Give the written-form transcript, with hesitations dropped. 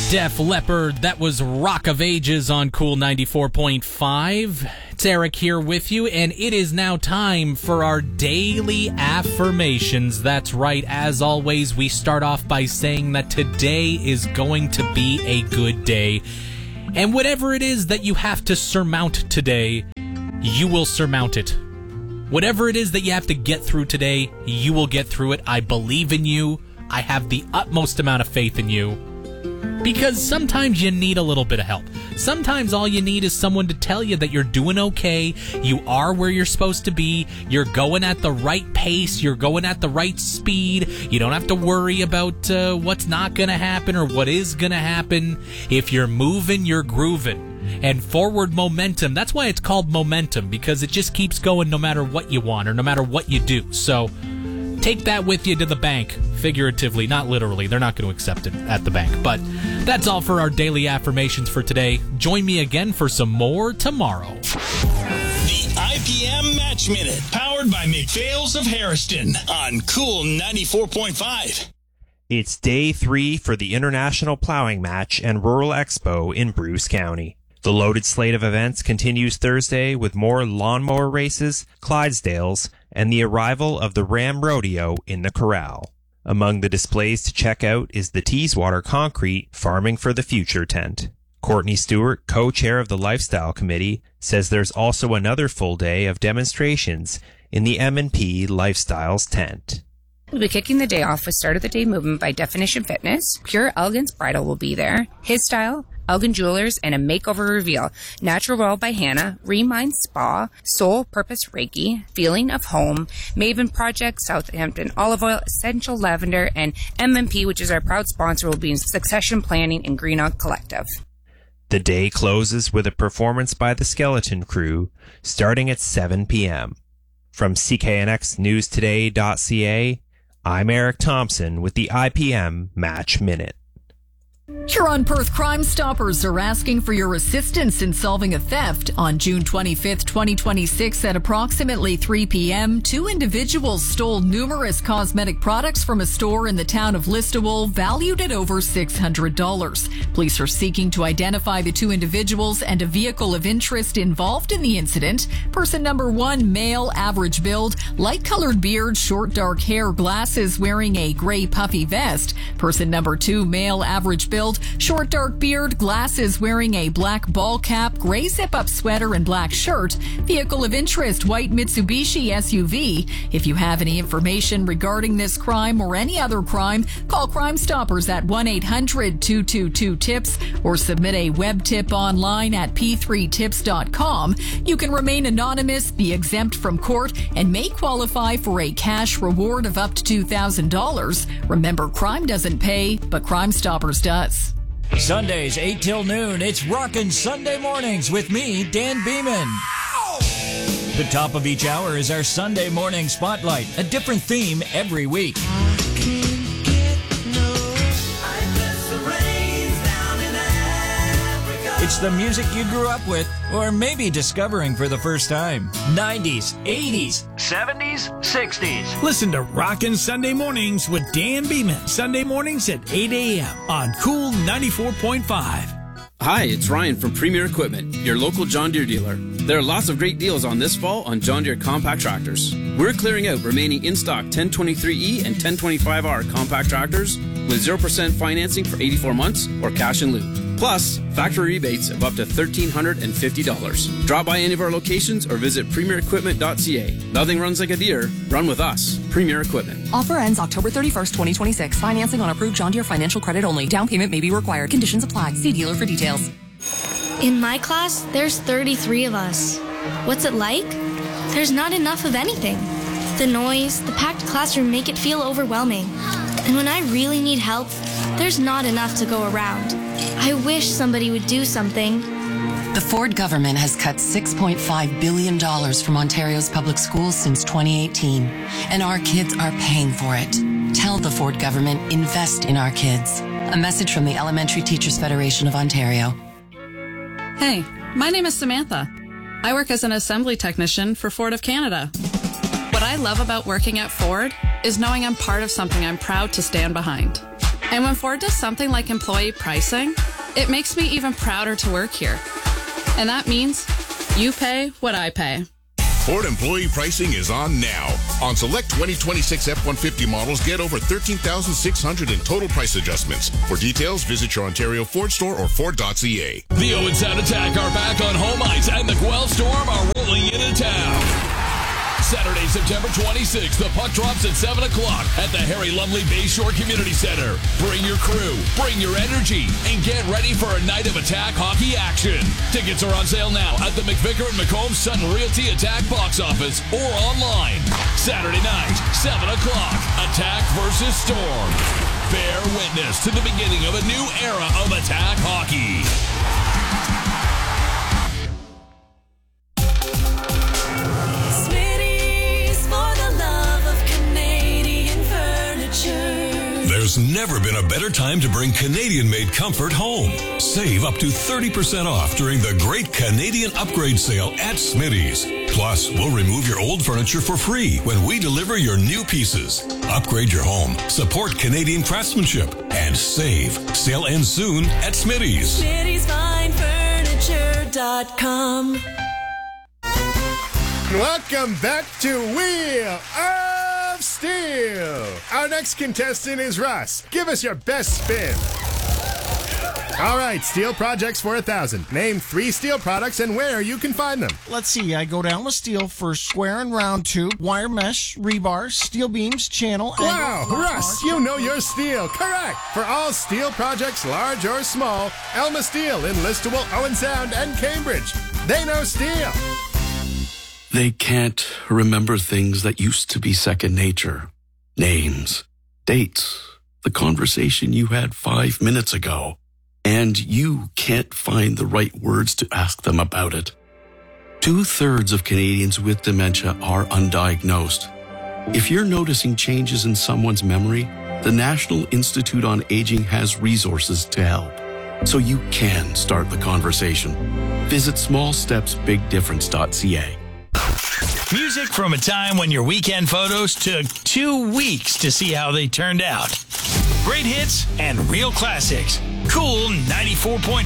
Def Leppard, that was Rock of Ages on Cool 94.5. It's Eric here with you, and it is now time for our daily affirmations. That's right, as always, we start off by saying that today is going to be a good day. And whatever it is that you have to surmount today, you will surmount it. Whatever it is that you have to get through today, you will get through it. I believe in you. I have the utmost amount of faith in you. Because sometimes you need a little bit of help. Sometimes all you need is someone to tell you that you're doing okay, you are where you're supposed to be, you're going at the right pace, you're going at the right speed, you don't have to worry about what's not going to happen or what is going to happen. If you're moving, you're grooving. And forward momentum, that's why it's called momentum, because it just keeps going no matter what you want or no matter what you do. So take that with you to the bank, figuratively, not literally. They're not going to accept it at the bank. But that's all for our daily affirmations for today. Join me again for some more tomorrow. The IPM Match Minute, powered by McPhails of Harriston on Cool 94.5. It's day 3 for the International Plowing Match and Rural Expo in Bruce County. The loaded slate of events continues Thursday with more lawnmower races, Clydesdales, and the arrival of the Ram Rodeo in the Corral. Among the displays to check out is the Teeswater Concrete Farming for the Future tent. Courtney Stewart, co-chair of the Lifestyle Committee, says there's also another full day of demonstrations in the M&P Lifestyles tent. We'll be kicking the day off with Start of the Day movement by Definition Fitness. Pure Elegance Bridal will be there. His Style, Elgin Jewelers, and a makeover reveal. Natural Well by Hannah, Remind Spa, Soul Purpose Reiki, Feeling of Home, Maven Project, Southampton Olive Oil, Essential Lavender, and MMP, which is our proud sponsor, will be in Succession Planning and Greenock Collective. The day closes with a performance by the Skeleton Crew, starting at 7 p.m. From CKNXNewsToday.ca, I'm Eric Thompson with the IPM Match Minute. Huron Perth Crime Stoppers are asking for your assistance in solving a theft. On June 25th, 2026 at approximately 3 p.m., 2 individuals stole numerous cosmetic products from a store in the town of Listowel valued at over $600. Police are seeking to identify the 2 individuals and a vehicle of interest involved in the incident. Person number 1, male, average build, light-colored beard, short dark hair, glasses, wearing a gray puffy vest. Person number 2, male, average build, short dark beard, glasses, wearing a black ball cap, gray zip-up sweater, and black shirt. Vehicle of interest, white Mitsubishi SUV. If you have any information regarding this crime or any other crime, call Crime Stoppers at 1-800-222-TIPS or submit a web tip online at p3tips.com. You can remain anonymous, be exempt from court, and may qualify for a cash reward of up to $2,000. Remember, crime doesn't pay, but Crime Stoppers does. Sundays, 8 till noon, it's Rockin' Sunday Mornings with me, Dan Beeman. The top of each hour is our Sunday Morning Spotlight, a different theme every week. It's the music you grew up with, or maybe discovering for the first time. 90s, 80s, 70s, 60s. Listen to Rockin' Sunday Mornings with Dan Beeman. Sunday mornings at 8 a.m. on Cool 94.5. Hi, it's Ryan from Premier Equipment, your local John Deere dealer. There are lots of great deals on this fall on John Deere compact tractors. We're clearing out remaining in-stock 1023E and 1025R compact tractors with 0% financing for 84 months or cash in lieu. Plus, factory rebates of up to $1,350. Drop by any of our locations or visit premierequipment.ca. Nothing runs like a Deere. Run with us. Premier Equipment. Offer ends October 31st, 2026. Financing on approved John Deere financial credit only. Down payment may be required. Conditions apply. See dealer for details. In my class, there's 33 of us. What's it like? There's not enough of anything. The noise, the packed classroom make it feel overwhelming. And when I really need help, there's not enough to go around. I wish somebody would do something. The Ford government has cut $6.5 billion from Ontario's public schools since 2018, and our kids are paying for it. Tell the Ford government, invest in our kids. A message from the Elementary Teachers Federation of Ontario. Hey, my name is Samantha. I work as an assembly technician for Ford of Canada. What I love about working at Ford is knowing I'm part of something I'm proud to stand behind. And when Ford does something like employee pricing, it makes me even prouder to work here. And that means you pay what I pay. Ford employee pricing is on now. On select 2026 F-150 models, get over $13,600 in total price adjustments. For details, visit your Ontario Ford store or Ford.ca. The Owen Sound Attack are back on home ice, and the Guelph Storm are rolling into town. Saturday, September 26th, the puck drops at 7 o'clock at the Harry Lumley Bayshore Community Center. Bring your crew, bring your energy, and get ready for a night of Attack hockey action. Tickets are on sale now at the McVicker and McComb Sutton Realty Attack box office or online. Saturday night, 7 o'clock, Attack versus Storm. Bear witness to the beginning of a new era of Attack hockey. There's never been a better time to bring Canadian-made comfort home. Save up to 30% off during the Great Canadian Upgrade Sale at Smitty's. Plus, we'll remove your old furniture for free when we deliver your new pieces. Upgrade your home, support Canadian craftsmanship, and save. Sale ends soon at Smitty's. Smitty'sFineFurniture.com. Welcome back to Wheel of Steel. Our next contestant is Russ. Give us your best spin. All right, steel projects for 1,000. Name 3 steel products and where you can find them. Let's see. I go down with steel for square and round tube, wire mesh, rebar, steel beams, channel. Wow, Russ, you know your steel. Correct. For all steel projects, large or small, Elma Steel in Listowel, Owen Sound, and Cambridge. They know steel. They can't remember things that used to be second nature. Names, dates, the conversation you had 5 minutes ago. And you can't find the right words to ask them about it. 2/3 of Canadians with dementia are undiagnosed. If you're noticing changes in someone's memory, the National Institute on Aging has resources to help. So you can start the conversation. Visit smallstepsbigdifference.ca. Music from a time when your weekend photos took 2 weeks to see how they turned out. Great hits and real classics. Cool 94.5.